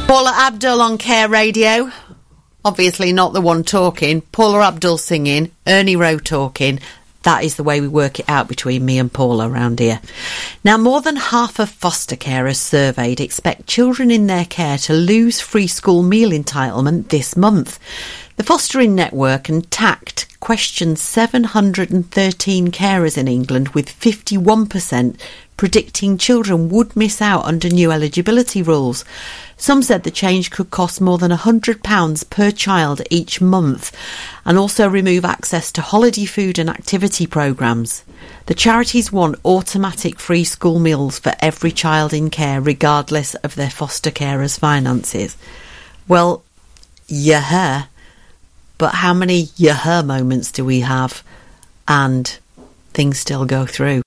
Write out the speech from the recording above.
Paula Abdul on Care Radio. Obviously not the one talking. Paula Abdul singing, Ernie Rowe talking. That is the way we work it out between me and Paula around here. Now, more than half of foster carers surveyed expect children in their care to lose free school meal entitlement this month. The Fostering Network and TACT questioned 713 carers in England, with 51% predicting children would miss out under new eligibility rules. Some said the change could cost more than £100 per child each month and also remove access to holiday food and activity programmes. The charities want automatic free school meals for every child in care, regardless of their foster carers' finances. Well, yeah, but how many yeah moments do we have and things still go through?